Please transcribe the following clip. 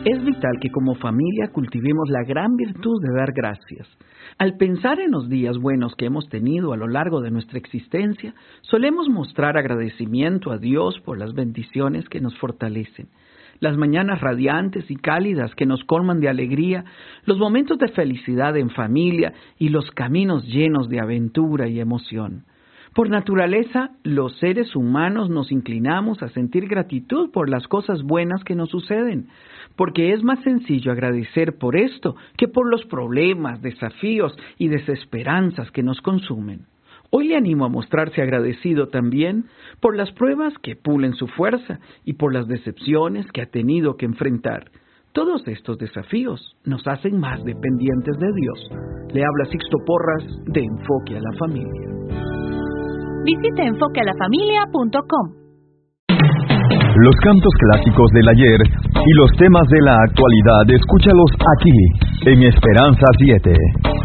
Es vital que como familia cultivemos la gran virtud de dar gracias. Al pensar en los días buenos que hemos tenido a lo largo de nuestra existencia, solemos mostrar agradecimiento a Dios por las bendiciones que nos fortalecen, las mañanas radiantes y cálidas que nos colman de alegría, los momentos de felicidad en familia y los caminos llenos de aventura y emoción. Por naturaleza, los seres humanos nos inclinamos a sentir gratitud por las cosas buenas que nos suceden, porque es más sencillo agradecer por esto que por los problemas, desafíos y desesperanzas que nos consumen. Hoy le animo a mostrarse agradecido también por las pruebas que pulen su fuerza y por las decepciones que ha tenido que enfrentar. Todos estos desafíos nos hacen más dependientes de Dios. Le habla Sixto Porras de Enfoque a la Familia. Visite enfoquealafamilia.com. Los cantos clásicos del ayer y los temas de la actualidad, escúchalos aquí, en Esperanza 7.